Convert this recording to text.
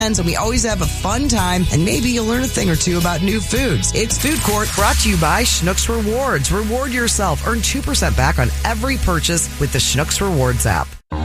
And we always have a fun time, and maybe you'll learn a thing or two about new foods. It's Food Court, brought to you by Schnucks Rewards. Reward yourself. Earn 2% back on every purchase with the Schnucks Rewards app.